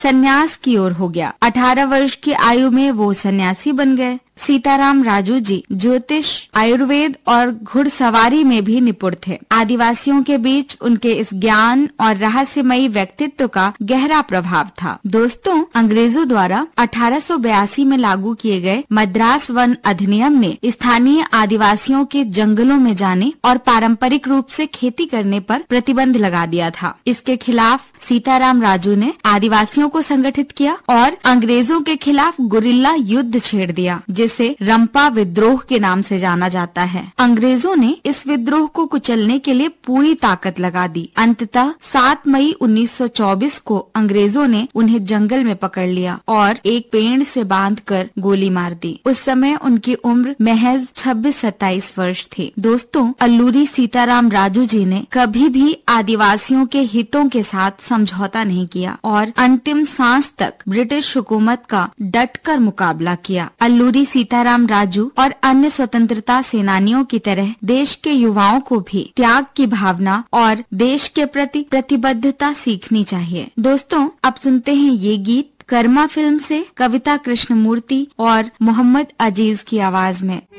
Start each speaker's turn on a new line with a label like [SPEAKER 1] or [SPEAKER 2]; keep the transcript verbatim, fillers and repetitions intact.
[SPEAKER 1] सन्यास की ओर हो गया। अठारह वर्ष की आयु में वो सन्यासी बन गए। सीताराम राजू जी ज्योतिष, आयुर्वेद और घुड़सवारी में भी निपुण थे। आदिवासियों के बीच उनके इस ज्ञान और रहस्यमयी व्यक्तित्व का गहरा प्रभाव था। दोस्तों, अंग्रेजों द्वारा अठारह सौ बयासी में लागू किए गए मद्रास वन अधिनियम ने स्थानीय आदिवासियों के जंगलों में जाने और पारंपरिक रूप से खेती करने पर प्रतिबंध लगा दिया था। इसके खिलाफ सीताराम राजू ने आदिवासियों को संगठित किया और अंग्रेजों के खिलाफ गुरिल्ला युद्ध छेड़ दिया, जिसे रंपा विद्रोह के नाम से जाना जाता है। अंग्रेजों ने इस विद्रोह को कुचलने के लिए पूरी ताकत लगा दी। अंततः सात मई उन्नीस सौ चौबीस को अंग्रेजों ने उन्हें जंगल में पकड़ लिया और एक पेड़ से बांधकर गोली मार दी। उस समय उनकी उम्र महज छब्बीस सत्ताईस वर्ष थी। दोस्तों, अल्लूरी सीताराम राजू जी ने कभी भी आदिवासियों के हितों के साथ समझौता नहीं किया और अंतिम सांस तक ब्रिटिश हुकूमत का डटकर मुकाबला किया। अल्लूरी सीताराम राजू और अन्य स्वतंत्रता सेनानियों की तरह देश के युवाओं को भी त्याग की भावना और देश के प्रति प्रतिबद्धता सीखनी चाहिए। दोस्तों, अब सुनते हैं ये गीत कर्मा फिल्म से कविता कृष्णमूर्ति और मोहम्मद अजीज की आवाज में।